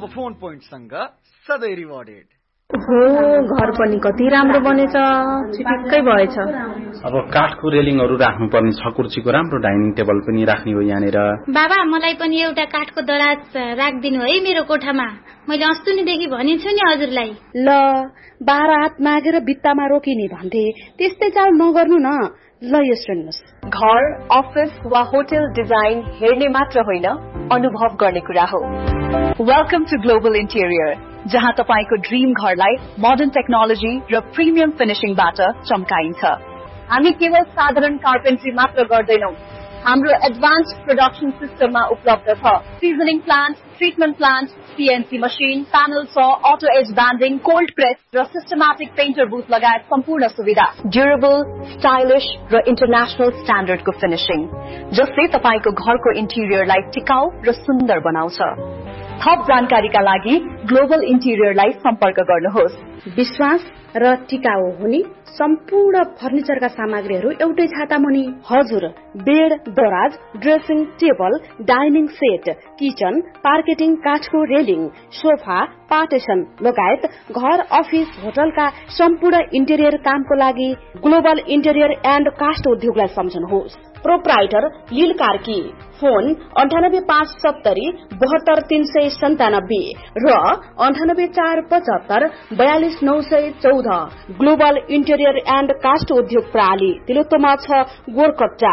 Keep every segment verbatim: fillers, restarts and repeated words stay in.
Phone पोइन्टसँग सधैँ rewarded. हो घर पनि कति राम्रो बनेछ, चिटिक्कै भएछ। अब काठको रेलिङहरू राख्नुपर्ने छ, कुर्सीको राम्रो डाइनिङ टेबल पनि राख्ने हो यहाँनिर। बाबा मलाई पनि एउटा काठको दराज राखिदिनु है मेरो कोठामा, मैले अस्तिदेखि भनिन्छु नि हजुरलाई। ल बाह्र हात मागेर भित्तामा रोकिने भन्थे, त्यस्तै चाल नगर्नु न। ल यस सुन्नुस्, घर अफिस वा होटल डिजाइन हेर्ने मात्र होइन, अनुभव गर्ने कुरा हो। वेलकम टु ग्लोबल इन्टेरियर, जहाँ तपाईको ड्रीम घरलाई मोडर्न टेक्नोलोजी र प्रिमियम फिनिशिङबाट चम्काइन्छ। हामी केवल साधारण कार्पेन्ट्री मात्र गर्दैनौं, हाम्रो एडभान्स प्रोडक्सन सिस्टममा उपलब्ध छ। Seasoning plant, treatment plant, CNC machine, panel saw, auto as banding, cold press र सिस्टमेटिक पेन्टर बुथ लगायत सम्पूर्ण सुविधा। ड्युरेबल, स्टाइलिश र इन्टरनेशनल स्ट्यान्डर्डको फिनिशिङ, जसले तपाईको घरको इन्टेरियरलाई टिकाउ र सुन्दर बनाउँछ। थप जानकारीका लागि ग्लोबल इन्टेरियरलाई सम्पर्क गर्नुहोस्। विश्वास र टिकाउ हुने सम्पूर्ण फर्निचरका सामग्रीहरू एउटै छाता मुनि। हजुर, बेड, दराज, dressing table, dining set, kitchen, पार्केटिङ, काठको रेलिङ, सोफा, पार्टिसन लगायत घर अफिस होटलका सम्पूर्ण इन्टेरियर कामको लागि ग्लोबल इन्टेरियर एन्ड कास्ट उद्योगलाई सम्झनुहोस्। प्रोप्राइटर लील कार्की, फोन अन्ठानब्बे पाँच सत्तरी बहत्तर तीन सय सन्तानब्बे र अन्ठानब्बे चार पचहत्तर बयालिस नौ सय चौध। ग्लोबल इन्टेरियर एन्ड कास्ट उद्योग प्रणाली, तिलोत्तमा छ, गोरकट्टा।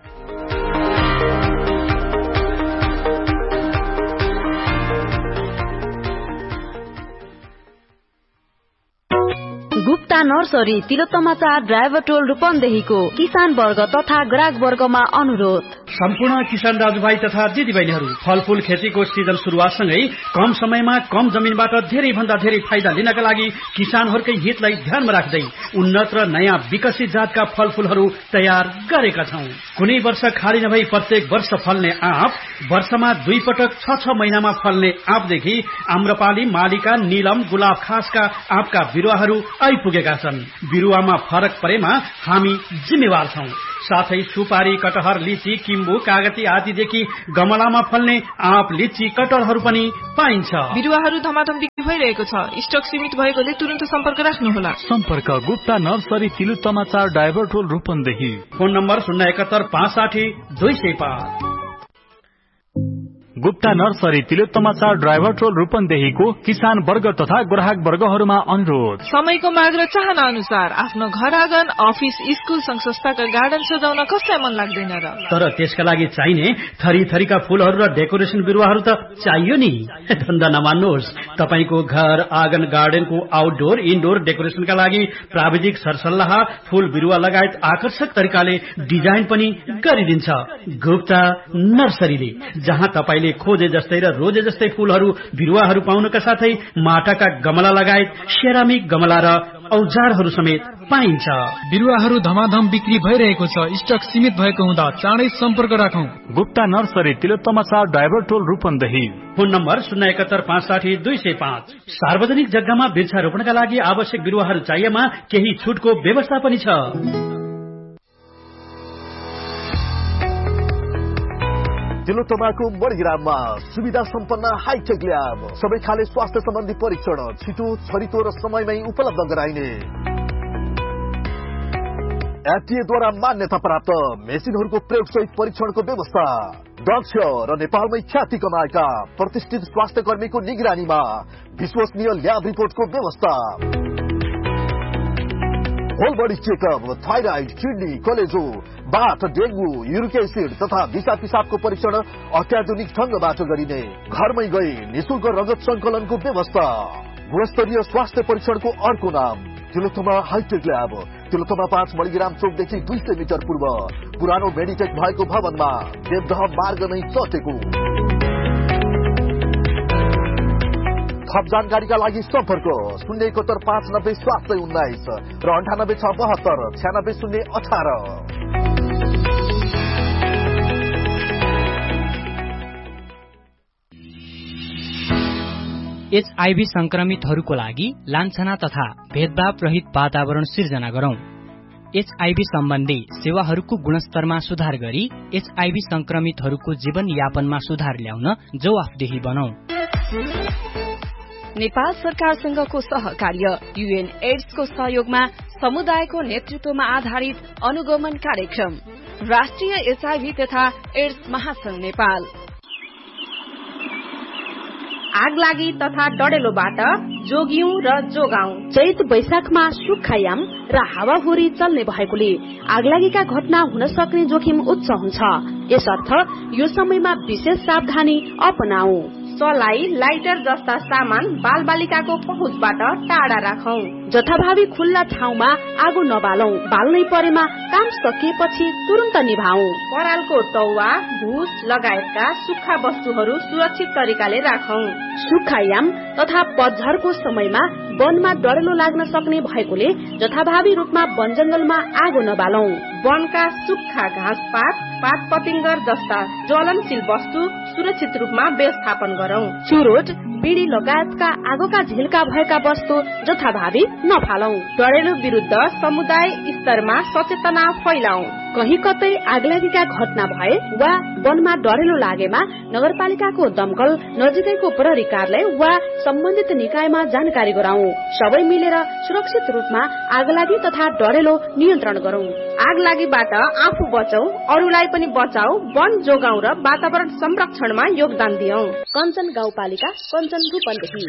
गुप्ता नर्सरी, तिलोत्तमा चार, ड्राइभर टोल, रूपन्देहीको किसान वर्ग तथा ग्राहक वर्गमा अनुरोध। सम्पूर्ण किसान दाजुभाइ तथा दिदीबहिनीहरू, फलफूल खेतीको सिजन सुरुवातसँगै कम समयमा कम जमिनबाट धेरै भन्दा धेरै फाइदा लिनका लागि किसानहरूकै हितलाई ध्यानमा राख्दै उन्नत र नयाँ विकसित जातका फलफूलहरू तयार गरेका छौं। कुनै वर्ष खाली नभई प्रत्येक वर्ष फल्ने आँप, वर्षमा दुई पटक छ छ महिनामा फल्ने आँपदेखि आम्रपाली, मालिका, नीलम, गुलाब खासका आँपका बिरुवाहरू आइपुगेका छन्। बिरुवामा फरक परेमा हामी जिम्मेवार छौं। साथै सुपारी, कटहर, लिची, किम्बु, कागती आदिदेखि गमलामा फल्ने आँप, लिची, कटहरहरू पनि पाइन्छ। बिरुवाहरू धमाधम बिक्री भइरहेको छ, स्टक सीमित भएकोले तुरन्त सम्पर्क राख्नुहोला। सम्पर्क गुप्ता नर्सरी, तिलोत्तमा चार, ड्राइभर टोल, रूपन्देही। फोन नम्बर शून्य एकहत्तर पाँच साठी दुई सय पाँच। गुप्ता नर्सरी, तिलोत्तमा चार, ड्राइभर टोल, रूपन्देहीको किसान वर्ग तथा ग्राहक वर्गहरूमा अनुरोध। समयको माग र चाहना अनुसार आफ्नो घर आँगन, अफिस, स्कुल, संघ संस्थाका गार्डन सजाउन कसलाई मन लाग्दैन र। तर त्यसका लागि चाहिने थरी थरीका फूलहरू र डेकोरेसन बिरुवाहरू त चाहियो नि। धन्दा नमान्नुहोस्, तपाईको घर आँगन, गार्डनको आउटडोर इनडोर डेकोरेसनका लागि प्राविधिक सरसल्लाह, फूल बिरुवा लगायत आकर्षक तरिकाले डिजाइन पनि गरिदिन्छ गुप्ता नर्सरीले, जहाँ तपाईले खोजे जस्तै र रोजे जस्तै फूलहरू बिरुवाहरू पाउनका साथै माटाका गमला लगायत सेरामिक गमला र औजारहरू समेत पाइन्छ। बिरुवाहरू धमाधम बिक्री भइरहेको छ, स्टक सीमित भएको हुँदा चाँडै सम्पर्क राखौं। गुप्ता नर्सरी, तिलोत्तमा चार, ड्राइभर टोल, रूपन्देही। फोन नम्बर शून्य एकहत्तर पाँच साठी दुई सय पाँच। सार्वजनिक जग्गामा वृक्षारोपणका लागि आवश्यक बिरुवाहरू चाहिएमा केही छुटको व्यवस्था पनि छ। तिलोत्तमाको मणिग्राममा सुविधा सम्पन्न हाईटेक ल्याब, सबै खाले स्वास्थ्य सम्बन्धी परीक्षण छिटो, छरितो र समयमै उपलब्ध गराइने। एफडीएद्वारा मान्यता प्राप्त मेसिनहरूको प्रयोगसहित परीक्षणको व्यवस्था। दक्ष र नेपालमै ख्याति कमाएका प्रतिष्ठित स्वास्थ्य कर्मीको निगरानीमा विश्वसनीय ल्याब रिपोर्टको व्यवस्था। Whole body checkup, thyroid, kidney, कलेजो, बाथ, डेंगू, यूरिक एसिड तथा दिशा पिसाबको परीक्षण अत्याधुनिक ढंगबाट गरिने। घरमै गई निशुल्क रगत संकलनको व्यवस्था। गुणस्तरीय स्वास्थ्य परीक्षणको अर्को नाम तिलोत्तमा हाईटेक ल्याब, तिलोत्तमा पाँच, मणिग्राम चोकदेखि दुई सय मिटर पूर्व पुरानो मेडिटेक भएको भवनमा, देवदह मार्ग नै चटेको। थप जानकारीका लागि सम्पर्क शून्य एकहत्तर पाँच नब्बे सात सय उन्नाइस र अन्ठानब्बे छ बहत्तर छ्यानब्बे शून्य अठार। एचआईभी संक्रमितहरूको लागि लान्छना तथा भेदभाव रहित वातावरण सिर्जना गरौं। एचआईभी सम्बन्धी सेवाहरूको गुणस्तरमा सुधार गरी एचआईभी संक्रमितहरूको जीवन यापनमा सुधार ल्याउन जवाफदेही बनौं। नेपाल सरकारसँगको सहकार्य युएन एड्सको सहयोगमा समुदायको नेतृत्वमा आधारित अनुगमन कार्यक्रम राष्ट्रिय एचआईभी तथा एड्स महासंघ नेपाल। आगलागी तथा डडेलोबाट जोगियौं र जोगाउँ। चैत वैशाखमा सुक्खायाम र हावाहुरी चल्ने भएकोले आगलागीका घटना हुन सक्ने जोखिम उच्च हुन्छ। यसर्थ यो समयमा विशेष सावधानी अपनाऊ। सलाई, लाइटर जस्ता सामान बालबालिकाको पहुँचबाट टाढा राखौं। जथाभावी खुल्ला ठाउँमा आगो नबालौं। बाल्नै परेमा काम सकिएपछि तुरन्त निभाऊ। परालको तौवा, भुस लगायतका सुक्खा वस्तुहरू सुरक्षित तरिकाले राखौं। सुक्खायाम तथा पतझरको समयमा वनमा डढेलो लाग्न सक्ने भएकोले जथाभावी रूपमा वन जंगलमा आगो नबालौं। वनका सुक्खा घाँसपात, पात पतिंगर जस्ता ज्वलनशील वस्तु सुरक्षित रूपमा व्यवस्थापन गरौं। चुरोट, बिडी लगायतका आगोका झिल्का भएका वस्तु जथाभावी नफालौं। डढेलो विरुद्ध समुदाय स्तरमा सचेतना फैलाऊ। कहीं कतै आगलागीका घटना भए वा वनमा डढेलो लागेमा नगरपालिकाको दमकल, नजिकैको प्रहरी कार्यालय वा सम्बन्धित निकायमा जानकारी गराऊ। सबै मिलेर सुरक्षित रूपमा आगलागी तथा डढेलो नियन्त्रण गरौं। आगलागीबाट आफू बचौं, अरूलाई पनि बचाऊ, वन जोगाऊ र वातावरण संरक्षणमा योगदान दियौं। कञ्चन गाउँपालिका, कञ्चन रूपन्देही।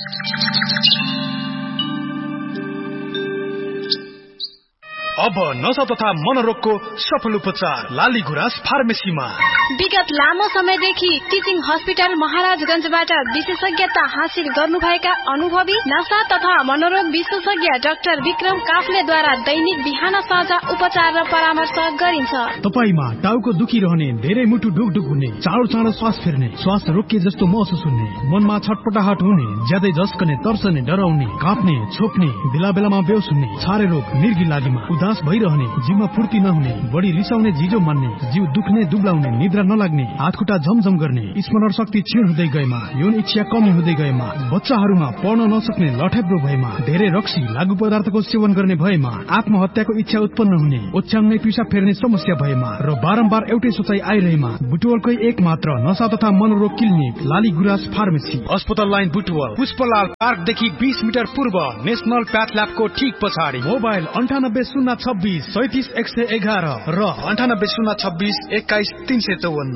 अब नशा तथा मनोरोगको सफल उपचार लाली गुराँस फार्मेसीमा। विगत लामो समयदेखि टिचिङ हस्पिटल महाराजगंजबाट विशेषज्ञता हासिल गर्नुभएका अनुभवी नशा तथा मनोरोग विशेषज्ञ डाक्टर विक्रम काफ्लेद्वारा दैनिक बिहान साँझ उपचार र परामर्श गरिन्छ। तपाईमा टाउको दुखिरहने, धेरै मुटु ढुकढुक हुने, चाँडो चाँडो श्वास फेर्ने, श्वास रोकिए जस्तो महसुस हुने, मनमा छटपटाहट हुने, ज्यादै झस्कने, तर्सने, डराउने, काँप्ने, छोप्ने, बेला बेलामा बेहोस हुने, छारे रोग, मिर्गी लागेमा उदास भइरहने, जिउमा फुर्ती नहुने, बढी रिसाउने, जिजो मान्ने, जिउ दुख्ने, दुब्लाउने, निद्रा नलाग्ने, हात खुट्टा झमझम गर्ने, स्मरण शक्ति क्षीण हुँदै गएमा, यौन इच्छा कमी हुँदै गएमा, बच्चाहरूमा पढ्न नसक्ने, लठेब्रो भएमा, धेरै रक्सी लागू पदार्थको सेवन गर्ने भएमा, आत्महत्याको इच्छा उत्पन्न हुने, ओछ्याङ्नै पिसाब फेर्ने समस्या भएमा र बारम्बार एउटै सोचाइ आइरहेमा बुटवलकै एक मात्र नशा तथा मनोरोग क्लिनिक लाली गुराँस फार्मेसी, अस्पताल लाइन बुटवल, पुष्पलाल पार्कदेखि बीस मिटर पूर्व, नेशनल प्याथ ल्याबको ठीक पछाडि। मोबाइल अन्ठानब्बे शून्य छब्बीस सैतिस एक सय एघार र अन्ठानब्बे शून्य छब्बीस एक्काइस तीन सय चौवन्न।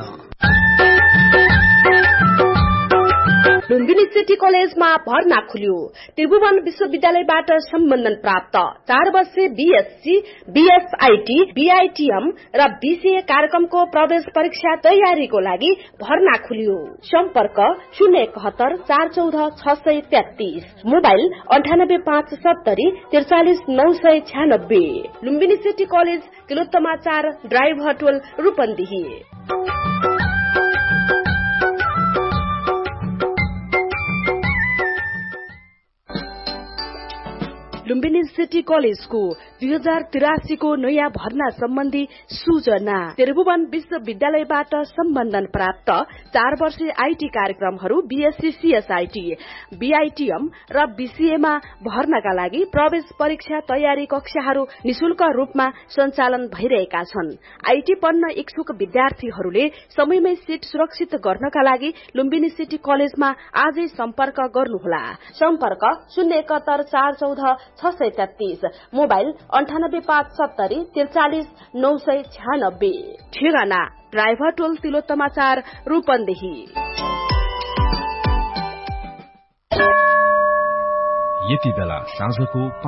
लुम्बिनी सिटी कलेजमा भर्ना खुल्यो। त्रिभुवन विश्वविद्यालयबाट सम्बन्धन प्राप्त चार वर्षे बीएससी, बीएसआईटी, बीआईटीएम र बीसीए कार्यक्रमको प्रवेश परीक्षा तयारीको लागि भर्ना खुल्यो। सम्पर्क शून्य एकहत्तर चार चौध छ सय तेत्तीस, मोबाइल अन्ठानब्बे पाँच सत्तरी त्रिचालिस नौ सय छ्यानब्बे। लुम्बिनी सिटी कलेज, तिलोत्तमा चार, drive hotel, Rupandehi. Lumbini city कलेजको दुई हजार तिरासी को नयाँ भर्ना सम्बन्धी सूचना। त्रिभुवन विश्वविद्यालयबाट सम्बन्धन प्राप्त चार वर्षे आईटी कार्यक्रमहरू बीएससी, सीएसआईटी, बीआईटीएम र बीसीएमा भर्नाका लागि प्रवेश परीक्षा तयारी कक्षाहरू निशुल्क रूपमा सञ्चालन भइरहेका छन्। आईटी पढ्न इच्छुक विद्यार्थीहरूले समयमै सीट सुरक्षित गर्नका लागि लुम्बिनी सिटी कलेजमा आजै सम्पर्क गर्नुहोला। सम्पर्क शून्य एकहत्तर चार चौध छ सय तेत्तीस, मोबाइल अन्ठानब्बे पाँच सत्तरी त्रिचालिस नौ सय छ्यानब्बे। ठेगाना ड्राइभर टोल, तिलोत्तमा चार, रूपन्देही। यति बेला साँझको